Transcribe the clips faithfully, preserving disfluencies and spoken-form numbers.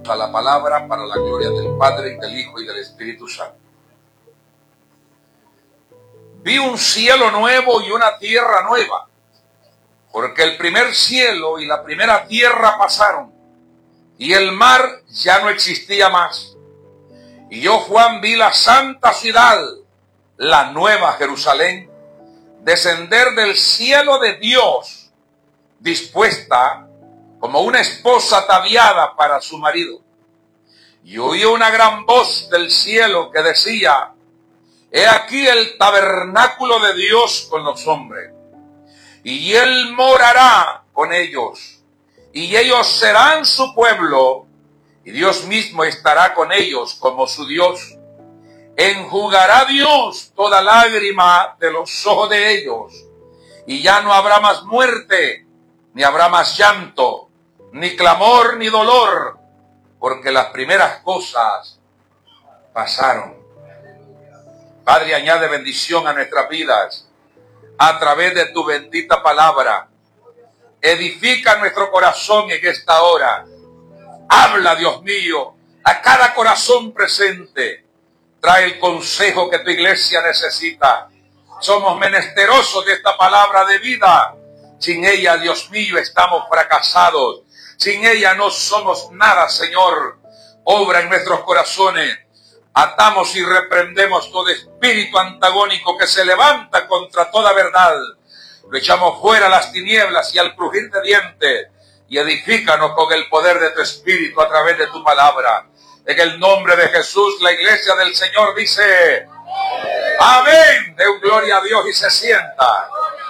a la palabra para la gloria del Padre, y del Hijo, y del Espíritu Santo. Vi un cielo nuevo y una tierra nueva, porque el primer cielo y la primera tierra pasaron, y el mar ya no existía más. Y yo, Juan, vi la santa ciudad, la nueva Jerusalén, descender del cielo de Dios, dispuesta como una esposa ataviada para su marido. Y oí una gran voz del cielo que decía: he aquí el tabernáculo de Dios con los hombres, y Él morará con ellos, y ellos serán su pueblo, y Dios mismo estará con ellos como su Dios. Enjugará Dios toda lágrima de los ojos de ellos, y ya no habrá más muerte, ni habrá más llanto, ni clamor, ni dolor, porque las primeras cosas pasaron. Padre, añade bendición a nuestras vidas a través de tu bendita palabra. Edifica nuestro corazón en esta hora. Habla, Dios mío, a cada corazón presente. Trae el consejo que tu iglesia necesita. Somos menesterosos de esta palabra de vida. Sin ella, Dios mío, estamos fracasados. Sin ella no somos nada, Señor. Obra en nuestros corazones. Atamos y reprendemos todo espíritu antagónico que se levanta contra toda verdad. Lo echamos fuera a las tinieblas y al crujir de dientes. Y edifícanos con el poder de tu espíritu a través de tu palabra. En el nombre de Jesús, la iglesia del Señor dice: amén. De un gloria a Dios y se sienta.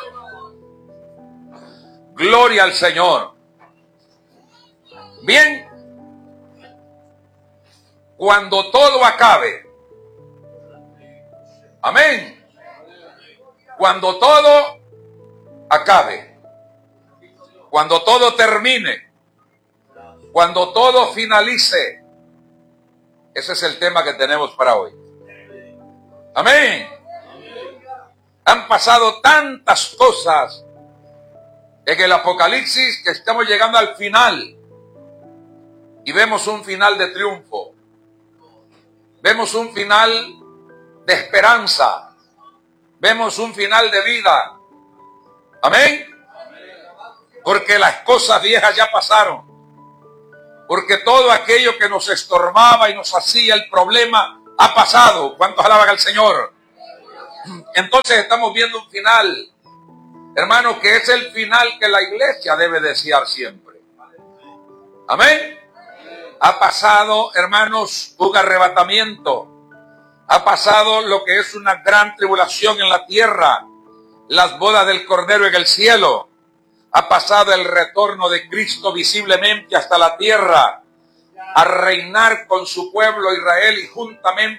Gloria al Señor. Bien, cuando todo acabe, amén, cuando todo acabe, cuando todo termine, cuando todo finalice, ese es el tema que tenemos para hoy. Amén. Han pasado tantas cosas en el Apocalipsis que estamos llegando al final. Y vemos un final de triunfo. Vemos un final de esperanza. Vemos un final de vida. Amén. Porque las cosas viejas ya pasaron. Porque todo aquello que nos estorbaba y nos hacía el problema ha pasado. ¿Cuántos alaban al Señor? Entonces estamos viendo un final, hermano, que es el final que la iglesia debe desear siempre. Amén. Ha pasado, hermanos, un arrebatamiento. Ha pasado lo que es una gran tribulación en la tierra. Las bodas del Cordero en el cielo. Ha pasado el retorno de Cristo visiblemente hasta la tierra. A reinar con su pueblo Israel y juntamente